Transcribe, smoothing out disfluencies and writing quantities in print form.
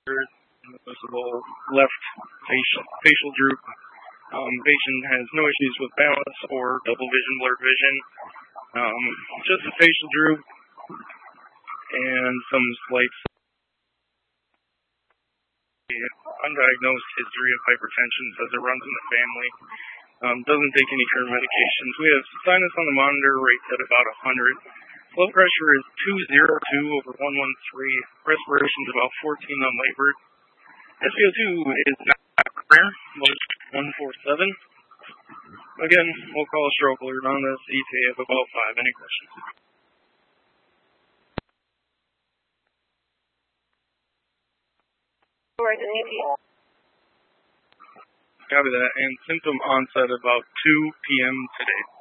noticeable left facial droop. Patient has no issues with balance or double vision, blurred vision. Just a facial droop and some slight undiagnosed history of hypertension, says it runs in the family. Doesn't take any current medications. We have sinus on the monitor, rates at about 100. Blood pressure is 202 over 113. Respiration is about 14 unlabored. SpO2 is not rare, was 147. Again, we'll call a stroke alert on this. ETA of about 5. Any questions? Copy that. And symptom onset about 2 p.m. today.